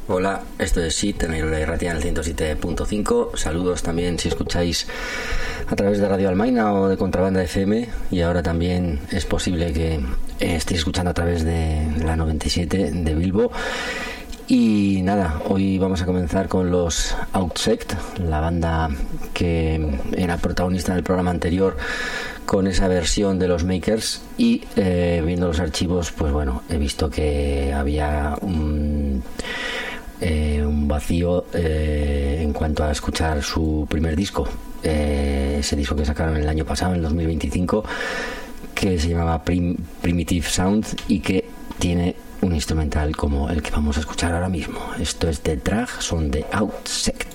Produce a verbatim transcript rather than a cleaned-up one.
Hola, esto es S I T en Irula y Ratia en el ciento siete punto cinco. Saludos también si escucháis a través de Radio Almaina o de Contrabanda F M, y ahora también es posible que estéis escuchando a través de la noventa y siete de Bilbo. Y nada, hoy vamos a comenzar con los Outsect, la banda que era protagonista del programa anterior con esa versión de los Makers, y eh, viendo los archivos, pues bueno, he visto que había un, eh, un vacío eh, en cuanto a escuchar su primer disco, eh, ese disco que sacaron el año pasado, en el dos mil veinticinco, que se llamaba Prim- Primitive Sound, y que tiene un instrumental como el que vamos a escuchar ahora mismo. Esto es The Drag, son de Outsect.